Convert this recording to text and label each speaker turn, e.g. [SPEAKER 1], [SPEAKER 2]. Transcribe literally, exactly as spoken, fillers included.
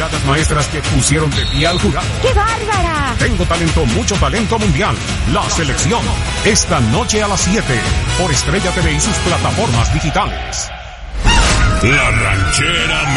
[SPEAKER 1] miradas maestras que pusieron de pie al jurado.
[SPEAKER 2] ¡Qué bárbara!
[SPEAKER 1] Tengo talento, mucho talento mundial. La selección. Esta noche a las siete. Por Estrella T V y sus plataformas digitales.
[SPEAKER 3] La ranchera